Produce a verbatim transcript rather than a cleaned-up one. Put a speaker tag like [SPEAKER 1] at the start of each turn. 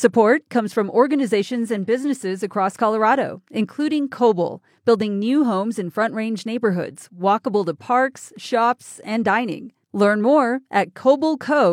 [SPEAKER 1] Support comes from organizations and businesses across Colorado, including Koble, building new homes in Front Range neighborhoods, walkable to parks, shops, and dining. Learn more at koble co